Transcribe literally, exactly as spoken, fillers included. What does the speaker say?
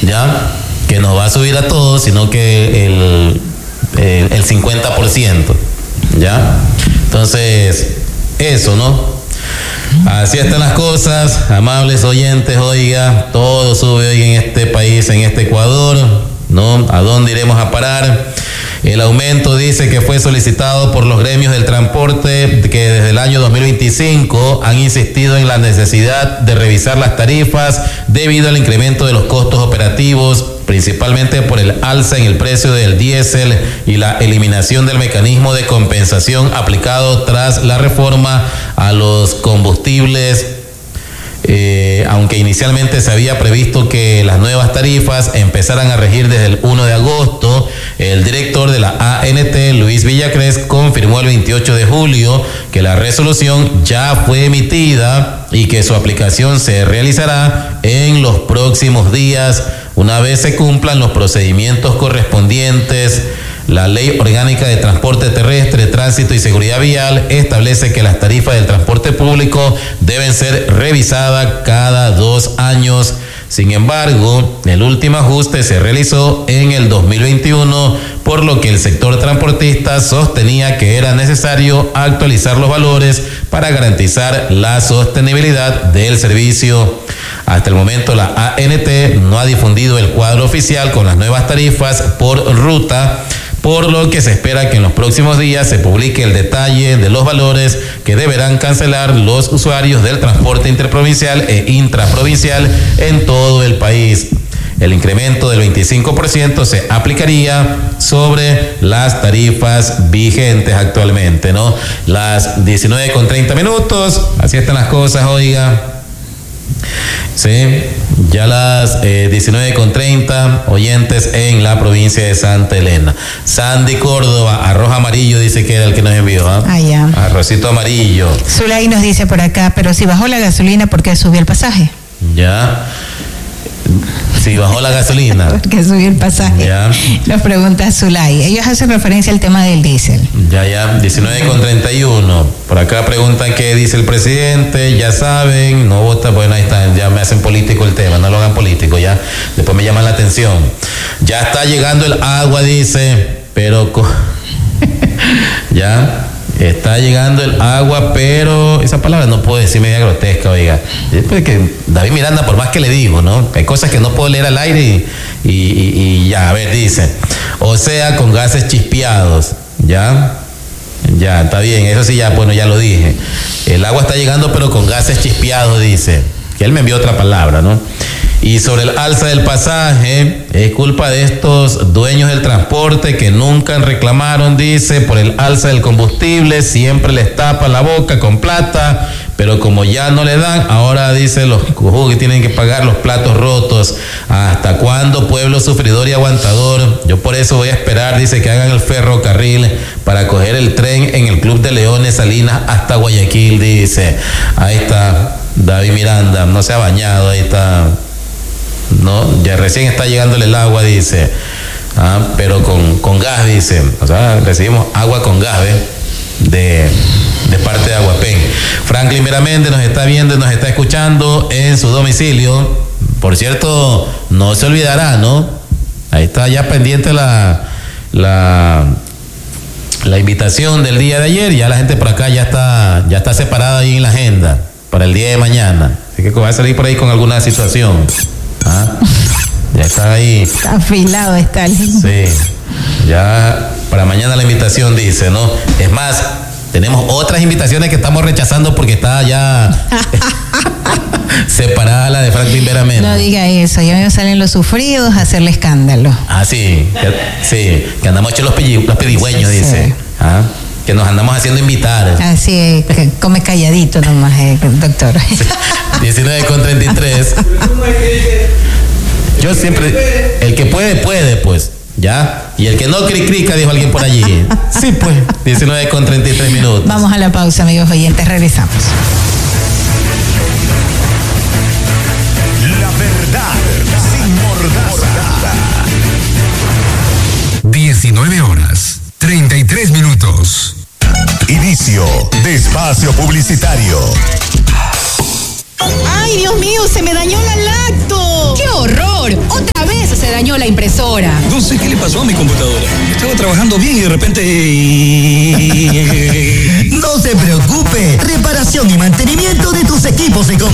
ya, que nos va a subir a todos, sino que el, el, el cincuenta por ciento, ya. Entonces, eso, ¿no? Así están las cosas, amables oyentes, oiga, todo sube hoy en este país, en este Ecuador, ¿no? ¿A dónde iremos a parar? El aumento dice que fue solicitado por los gremios del transporte que desde el año dos mil veinticinco han insistido en la necesidad de revisar las tarifas debido al incremento de los costos operativos, principalmente por el alza en el precio del diésel y la eliminación del mecanismo de compensación aplicado tras la reforma a los combustibles. Eh, aunque inicialmente se había previsto que las nuevas tarifas empezaran a regir desde el primero de agosto, el director de la A N T, Luis Villacrés, confirmó el veintiocho de julio que la resolución ya fue emitida y que su aplicación se realizará en los próximos días, una vez se cumplan los procedimientos correspondientes. La Ley Orgánica de Transporte Terrestre, Tránsito y Seguridad Vial establece que las tarifas del transporte público deben ser revisadas cada dos años. Sin embargo, el último ajuste se realizó en el dos mil veintiuno, por lo que el sector transportista sostenía que era necesario actualizar los valores para garantizar la sostenibilidad del servicio. Hasta el momento, la A N T no ha difundido el cuadro oficial con las nuevas tarifas por ruta, por lo que se espera que en los próximos días se publique el detalle de los valores que deberán cancelar los usuarios del transporte interprovincial e intraprovincial en todo el país. El incremento del veinticinco por ciento se aplicaría sobre las tarifas vigentes actualmente, ¿no? Las diecinueve con treinta minutos, así están las cosas, oiga. Sí, ya las eh, diecinueve con treinta, oyentes en la provincia de Santa Elena. Sandy Córdoba, arroz amarillo, dice que era el que nos envió. ¿eh? Ah, ya. Arrocito amarillo. Zulay nos dice por acá, pero si bajó la gasolina, ¿por qué subió el pasaje? Ya. Si bajó la gasolina. Porque subió el pasaje. Ya. Nos pregunta Zulay. Ellos hacen referencia al tema del diésel. Ya, ya, diecinueve con treinta y uno. Por acá preguntan qué dice el presidente. Ya saben, no vota. Bueno, ahí está, ya me hacen político el tema. No lo hagan político, ya. Después me llaman la atención. Ya está llegando el agua, dice. Pero. Ya. Está llegando el agua, pero esa palabra no puedo decir media grotesca, oiga. Es que David Miranda, por más que le digo, ¿no? Hay cosas que no puedo leer al aire y, y, y, y ya, a ver, dice. O sea, con gases chispeados, ¿ya? Ya, está bien, eso sí, ya, bueno, ya lo dije. El agua está llegando, pero con gases chispeados, dice. Que él me envió otra palabra, ¿no? Y sobre el alza del pasaje, es culpa de estos dueños del transporte que nunca reclamaron, dice, por el alza del combustible, siempre les tapan la boca con plata, pero como ya no le dan, ahora dice los que tienen que pagar los platos rotos. ¿Hasta cuándo, pueblo sufridor y aguantador? Yo por eso voy a esperar, dice, que hagan el ferrocarril para coger el tren en el Club de Leones Salinas hasta Guayaquil, dice. Ahí está David Miranda, no se ha bañado, ahí está. No, ya recién está llegándole el agua, dice. Ah, pero con, con gas, dice. O sea, recibimos agua con gas, ¿ves? De, de parte de Aguapen. Franklin Meramente nos está viendo y nos está escuchando en su domicilio. Por cierto, no se olvidará, ¿no? Ahí está ya pendiente la, la, la invitación del día de ayer. Ya la gente por acá ya está, ya está separada ahí en la agenda para el día de mañana. Así que va a salir por ahí con alguna situación. ¿Ah? Ya está ahí. Está afilado, está lindo. Sí. Ya para mañana la invitación, dice, ¿no? Es más, tenemos otras invitaciones que estamos rechazando porque está ya separada la de Franklin Veramente. No diga eso, ya me salen los sufridos a hacerle escándalo. Ah, sí. Que, sí, que andamos hechos los, pilli, los pedigüeños, sí, dice. Sí. ¿Ah? Que nos andamos haciendo invitar. Así es, que come calladito nomás, eh, doctor. Sí. diecinueve con treinta y tres. Yo siempre, el que puede, puede, pues, ¿ya? Y el que no cricrica, dijo alguien por allí. Sí, pues, diecinueve con treinta y tres minutos. Vamos a la pausa, amigos oyentes, regresamos. La verdad, sin mordaza. diecinueve horas, treinta y tres minutos. Inicio de espacio publicitario. ¡Ay, Dios mío! ¡Se me dañó la lacto! ¡Qué horror! ¡Otra vez! la impresora. No sé qué le pasó a mi computadora. Estaba trabajando bien y de repente... No se preocupe. Reparación y mantenimiento de tus equipos en